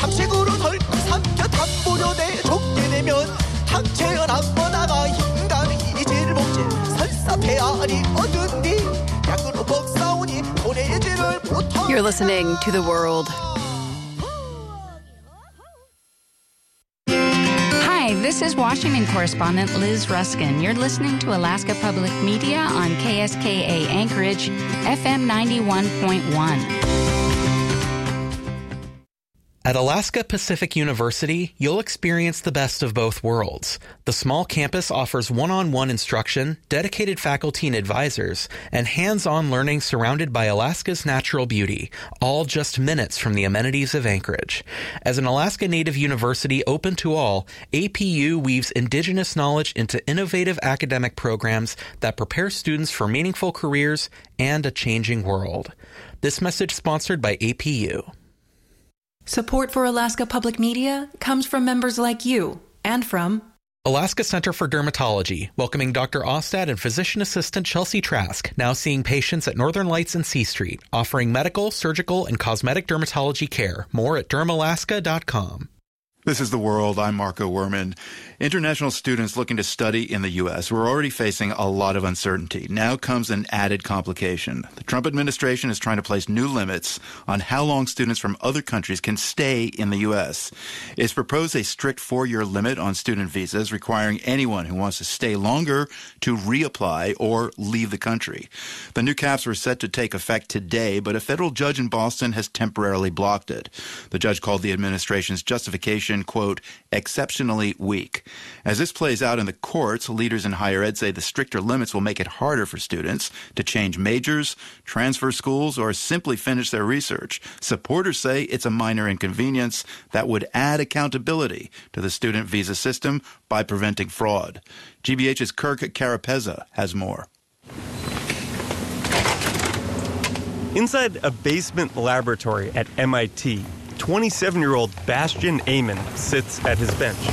탐식으로 덜컥 삼켜 탐보려내 좁게 되면 탁체연 앞보다가 인간의 이질 목질 설사 배알이 얻은 뒤 약으로 먹사오니 보내지를 못하. You're listening to The World. Hi, this is Washington correspondent Liz Ruskin. You're listening to Alaska Public Media on KSKA Anchorage, FM 91.1. At Alaska Pacific University, you'll experience the best of both worlds. The small campus offers one-on-one instruction, dedicated faculty and advisors, and hands-on learning surrounded by Alaska's natural beauty, all just minutes from the amenities of Anchorage. As an Alaska Native university open to all, APU weaves indigenous knowledge into innovative academic programs that prepare students for meaningful careers and a changing world. This message sponsored by APU. Support for Alaska Public Media comes from members like you and from Alaska Center for Dermatology, welcoming Dr. Ostad and physician assistant Chelsea Trask, now seeing patients at Northern Lights and C Street, offering medical, surgical, and cosmetic dermatology care. More at dermalaska.com. This is The World. I'm Marco Werman. International students looking to study in the U.S. were already facing a lot of uncertainty. Now comes an added complication. The Trump administration is trying to place new limits on how long students from other countries can stay in the U.S. It's proposed a strict 4-year limit on student visas, requiring anyone who wants to stay longer to reapply or leave the country. The new caps were set to take effect today, but a federal judge in Boston has temporarily blocked it. The judge called the administration's justification, quote, exceptionally weak. As this plays out in the courts, leaders in higher ed say the stricter limits will make it harder for students to change majors, transfer schools, or simply finish their research. Supporters say it's a minor inconvenience that would add accountability to the student visa system by preventing fraud. GBH's Kirk Carapezza has more. Inside a basement laboratory at MIT, 27-year-old Bastian Amon sits at his bench.